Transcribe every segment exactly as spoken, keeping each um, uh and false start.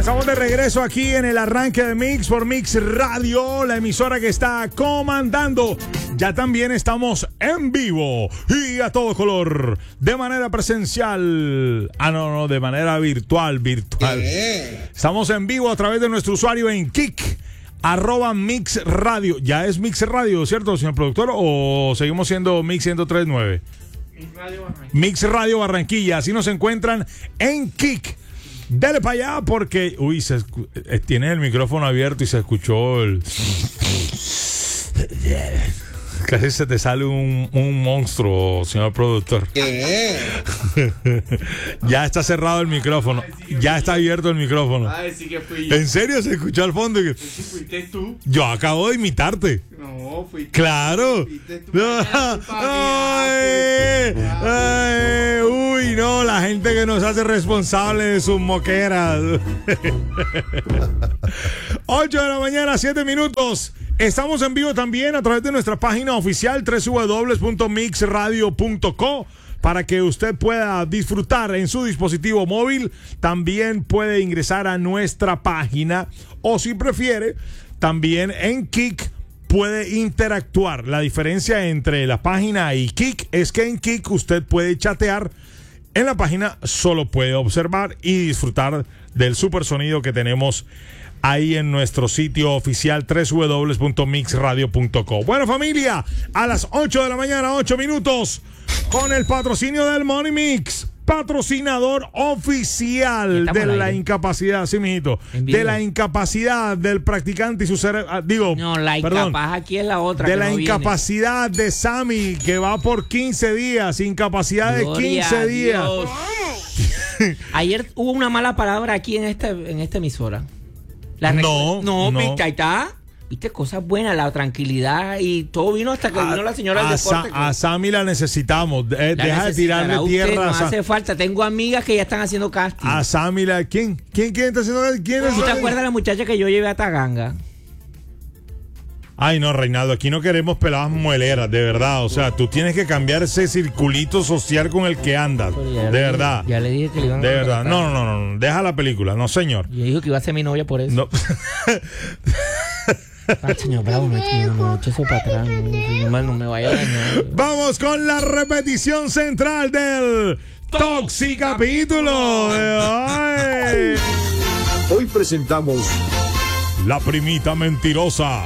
Estamos de regreso aquí en el arranque de Mix por Mix Radio, la emisora que está comandando. Ya también estamos en vivo y a todo color, de manera presencial. Ah, no, no, de manera virtual, virtual. Estamos en vivo a través de nuestro usuario en Kik, arroba Mix Radio. Ya es Mix Radio, ¿cierto, señor productor? ¿O seguimos siendo Mix ciento tres punto nueve? Mix Radio Barranquilla. Mix Radio Barranquilla. Así nos encuentran en Kik. Dale para allá porque, uy, se escu- eh, tienes el micrófono abierto y se escuchó el... Casi se te sale un, un monstruo, señor productor. Ya está cerrado el micrófono. Ya está abierto el micrófono. Ay, sí que fui yo. ¿En serio se escuchó al fondo? Sí, fuiste tú. Yo acabo de imitarte. No, fuiste Claro. tú. Fuiste tú. No. Era culpa Ay, mía, pues. ay, uy, no, la gente que nos hace responsable de sus moqueras. ocho de la mañana, siete minutos. Estamos en vivo también a través de nuestra página oficial doble u doble u doble u punto mix radio punto co para que usted pueda disfrutar en su dispositivo móvil. También puede ingresar a nuestra página o si prefiere, también en Kik puede interactuar. La diferencia entre la página y Kik es que en Kik usted puede chatear. En la página solo puede observar y disfrutar del super sonido que tenemos ahí en nuestro sitio oficial doble u doble u doble u punto mix radio punto co. Bueno, familia, a las ocho de la mañana, ocho minutos, con el patrocinio del Money Mix, patrocinador oficial de la incapacidad, sí, mijito, de la incapacidad del practicante y su cerebro, digo, no, la perdón, incapaz aquí es la otra. de que la no incapacidad viene. De Sammy, que va por quince días, incapacidad Gloria de quince días. Ayer hubo una mala palabra aquí en esta, en esta emisora. La No, no, no. viste, ahí está. Viste, cosas buenas, la tranquilidad y todo vino hasta que A, vino la señora del a, deporte. Sa- a Sammy la necesitamos. Eh, La deja de tirarle necesitará tierra usted, a, no Sa- hace falta. Tengo amigas que ya están haciendo casting. a Sammy. La, ¿quién? ¿Quién, quién está haciendo? ¿Quién es? ¿Tú te acuerdas de la muchacha que yo llevé a Taganga? Ay, no, Reinaldo, aquí no queremos peladas mueleras, de verdad. O sea, tú tienes que cambiar ese circulito social con el que andas. Pero ya De le- verdad. Ya le dije que le iban a De verdad. contratar. No, no, no, no. Deja la película. No, señor. Y dijo que iba a ser mi novia por eso. No. Ah, señor Bravo, no, no, no, eche eso para atrás. No, no, no, no me vaya a dañar. Vamos con la repetición central del Toxicapítulo. Ay. Hoy presentamos La primita mentirosa.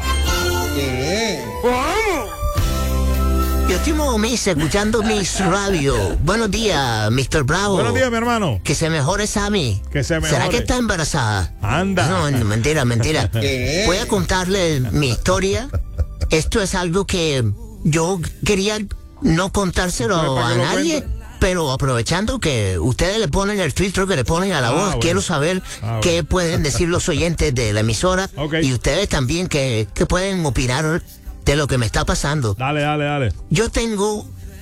Yo estoy Mix escuchando Mix Radio. Buenos días, mister Bravo. Buenos días, mi hermano. Que se mejore Sammy. Que se ¿Será mejore. que está embarazada? Anda. No, no, mentira, mentira. Voy a contarle mi historia. Esto es algo que yo quería no contárselo Pero para a que lo nadie. cuente. Pero aprovechando que ustedes le ponen el filtro que le ponen a la Ah, voz, bueno. quiero saber Ah, qué bueno. pueden decir los oyentes de la emisora Ok. y ustedes también que, que pueden opinar de lo que me está pasando. Dale, dale, dale. Yo tengo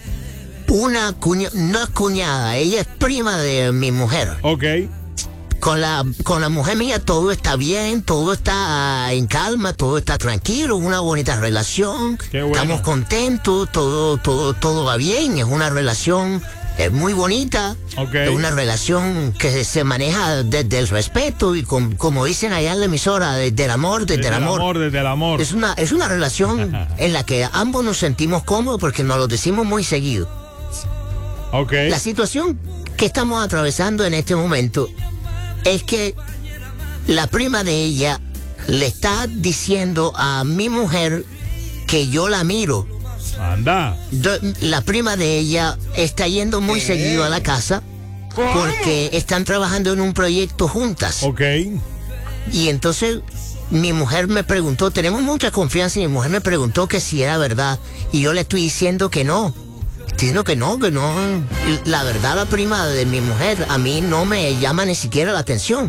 una cuñada, no es cuñada, ella es prima de mi mujer. Ok. Con la, con la mujer mía todo está bien, todo está en calma, todo está tranquilo, una bonita relación. Qué bueno. Estamos contentos, todo, todo, todo va bien, es una relación eh, muy bonita. Ok. Es una relación que se maneja desde el respeto y con- como dicen allá en la emisora, desde el amor, desde, Desde el amor. desde el amor. Es una, es una relación en la que ambos nos sentimos cómodos porque nos lo decimos muy seguido. Ok. La situación que estamos atravesando en este momento es que la prima de ella le está diciendo a mi mujer que yo la miro. Anda. Do- La prima de ella está yendo muy seguido a la casa porque están trabajando en un proyecto juntas. Ok. Y entonces mi mujer me preguntó, tenemos mucha confianza, y mi mujer me preguntó que si era verdad. Y yo le estoy diciendo que no. Estoy diciendo que no, que no. La verdad, la prima de mi mujer a mí no me llama ni siquiera la atención.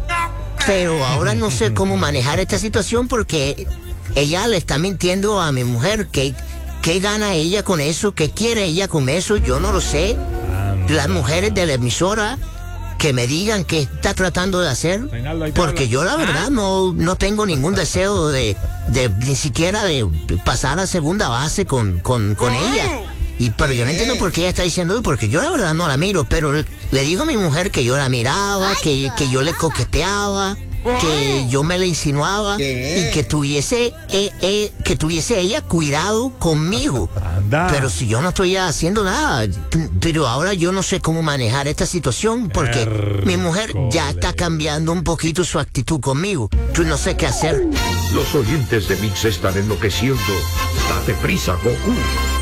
Pero ahora no sé cómo manejar esta situación porque ella le está mintiendo a mi mujer. ¿Qué, qué gana ella con eso? ¿Qué quiere ella con eso? Yo no lo sé. Las mujeres de la emisora que me digan qué está tratando de hacer, Reinaldo, ahí te porque habla. yo la verdad no, no tengo ningún deseo de, de ni siquiera de pasar a segunda base con, con, con ella. Y, pero yo no entiendo por qué ella está diciendo eso, porque yo la verdad no la miro, pero le, le digo a mi mujer que yo la miraba, que, que yo le coqueteaba, que yo me le insinuaba y que tuviese eh, eh, que tuviese ella cuidado conmigo. Anda. Pero si yo no estoy haciendo nada, pero ahora yo no sé cómo manejar esta situación porque Hércules. mi mujer ya está cambiando un poquito su actitud conmigo. Yo no sé qué hacer. Los oyentes de Mix están enloqueciendo. Date prisa, Goku.